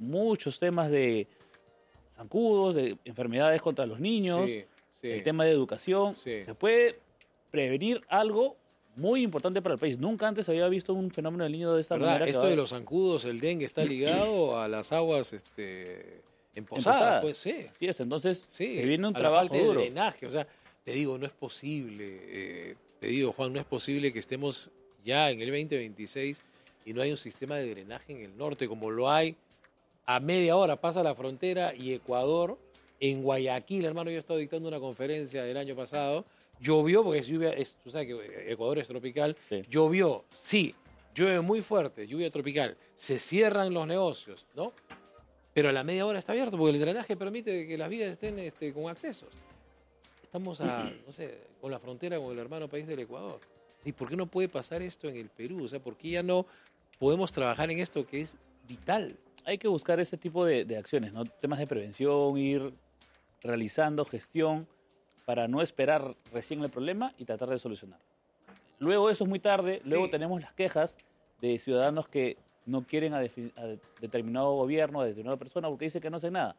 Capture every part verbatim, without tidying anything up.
muchos temas de zancudos, de enfermedades contra los niños, Sí, sí, el tema de educación. sí. Se puede prevenir algo muy importante para el país. Nunca antes había visto un fenómeno del niño de esta ¿Verdad? manera. que Esto va- de los zancudos, el dengue, está ligado a las aguas este, emposadas, empezadas. pues sí. Así es, entonces Sí, se viene un a la trabajo falta de duro. drenaje. O sea, te digo, no es posible, eh, te digo, Juan, no es posible que estemos ya en el veinte veintiséis y no hay un sistema de drenaje en el norte como lo hay a media hora, pasa la frontera y Ecuador, en Guayaquil, hermano, yo he estado dictando una conferencia el año pasado, llovió, porque es lluvia, es, tú sabes que Ecuador es tropical, Sí. llovió, sí, llueve muy fuerte, lluvia tropical, se cierran los negocios, ¿no? Pero a la media hora está abierto porque el drenaje permite que las vías estén este, con accesos. Estamos a, no sé, con la frontera con el hermano país del Ecuador. ¿Y por qué no puede pasar esto en el Perú? O sea, ¿por qué ya no podemos trabajar en esto que es vital? Hay que buscar ese tipo de, de acciones, ¿no? Temas de prevención, ir realizando gestión para no esperar recién el problema y tratar de solucionar. Luego eso es muy tarde, luego Sí. tenemos las quejas de ciudadanos que no quieren a, defi- a determinado gobierno, a determinada persona, porque dice que no hace nada.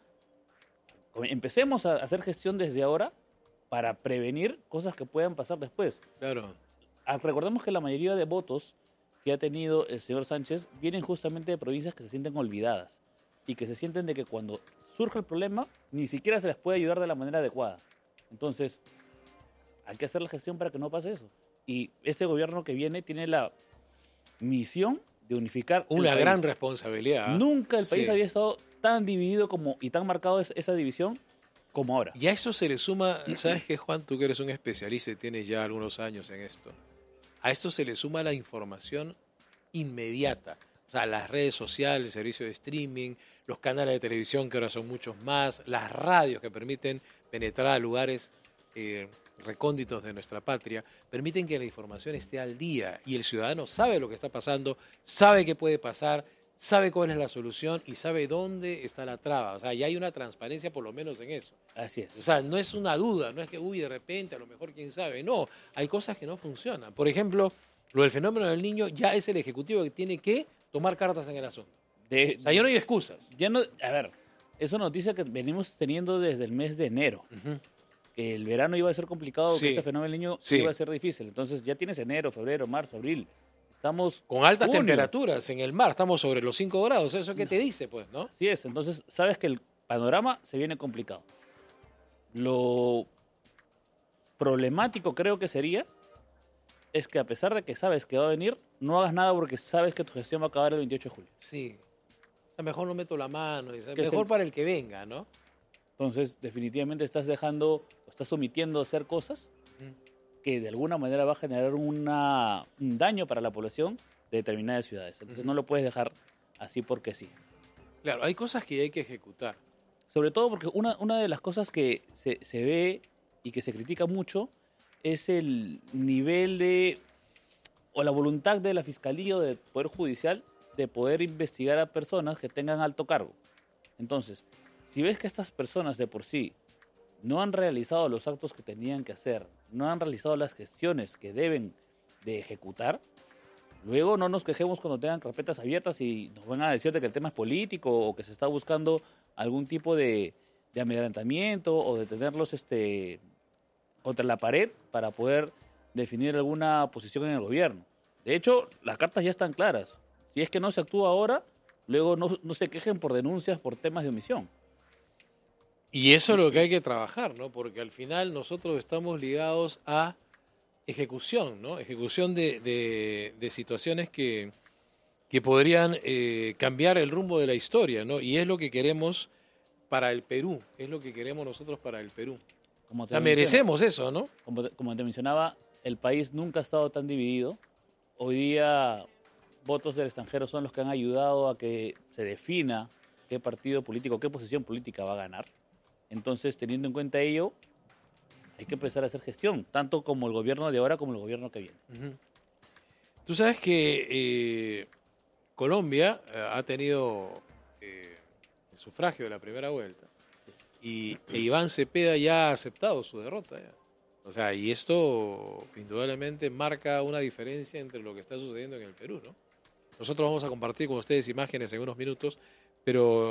Empecemos a hacer gestión desde ahora para prevenir cosas que puedan pasar después. Claro. Ah, recordemos que la mayoría de votos que ha tenido el señor Sánchez vienen justamente de provincias que se sienten olvidadas y que se sienten de que cuando surge el problema ni siquiera se les puede ayudar de la manera adecuada. Entonces, hay que hacer la gestión para que no pase eso. Y este gobierno que viene tiene la misión de unificar el Una país. gran responsabilidad. ¿eh? Nunca el país Sí. había estado tan dividido como y tan marcado es- esa división como ahora. Y a eso se le suma, ¿sabes qué, Juan? Tú que eres un especialista y tienes ya algunos años en esto. A esto se le suma la información inmediata. O sea, las redes sociales, el servicio de streaming, los canales de televisión que ahora son muchos más, las radios que permiten penetrar a lugares eh, recónditos de nuestra patria, permiten que la información esté al día y el ciudadano sabe lo que está pasando, sabe qué puede pasar, sabe cuál es la solución y sabe dónde está la traba. O sea, ya hay una transparencia por lo menos en eso. Así es. O sea, no es una duda, no es que, uy, de repente, a lo mejor, quién sabe. No, hay cosas que no funcionan. Por ejemplo, lo del fenómeno del niño ya es el Ejecutivo que tiene que tomar cartas en el asunto. De- O sea, ya no hay excusas. ya no, a ver, es una noticia que venimos teniendo desde el mes de enero. Ujú. Que el verano iba a ser complicado, Sí. que este fenómeno del niño Sí. iba a ser difícil. Entonces ya tienes enero, febrero, marzo, abril. Estamos Con altas junio. temperaturas en el mar, estamos sobre los cinco grados. ¿Eso qué te dice, pues, no? Así es, entonces sabes que el panorama se viene complicado. Lo problemático creo que sería es que a pesar de que sabes que va a venir, no hagas nada porque sabes que tu gestión va a acabar el veintiocho de julio. Sí. O sea, mejor no meto la mano. o sea, Que es mejor el- para el que venga, ¿no? Entonces, definitivamente estás dejando, estás omitiendo hacer cosas que de alguna manera va a generar una, un daño para la población de determinadas ciudades. Entonces, Ujú. no lo puedes dejar así porque sí. Claro, hay cosas que hay que ejecutar. Sobre todo porque una, una de las cosas que se, se ve y que se critica mucho es el nivel de, o la voluntad de la Fiscalía o del Poder Judicial de poder investigar a personas que tengan alto cargo. Entonces, si ves que estas personas de por sí no han realizado los actos que tenían que hacer, no han realizado las gestiones que deben de ejecutar, luego no nos quejemos cuando tengan carpetas abiertas y nos van a decir de que el tema es político o que se está buscando algún tipo de, de amedrentamiento o de tenerlos este, contra la pared para poder definir alguna posición en el gobierno. De hecho, las cartas ya están claras. Si es que no se actúa ahora, luego no, no se quejen por denuncias por temas de omisión. Y eso es lo que hay que trabajar, ¿no? Porque al final nosotros estamos ligados a ejecución, ¿no? Ejecución de, de- de situaciones que, que podrían eh, cambiar el rumbo de la historia, ¿no? Y es lo que queremos para el Perú, es lo que queremos nosotros para el Perú. Como O te sea, menciono- merecemos eso, ¿no? Como te, como te mencionaba, el país nunca ha estado tan dividido. Hoy día, votos del extranjero son los que han ayudado a que se defina qué partido político, qué posición política va a ganar. Entonces, teniendo en cuenta ello, hay que empezar a hacer gestión, tanto como el gobierno de ahora como el gobierno que viene. Ujú. Tú sabes que eh, Colombia eh, ha tenido eh, el sufragio de la primera vuelta y e Iván Cepeda ya ha aceptado su derrota. Ya. O sea, y esto indudablemente marca una diferencia entre lo que está sucediendo en el Perú, ¿no? Nosotros vamos a compartir con ustedes imágenes en unos minutos, pero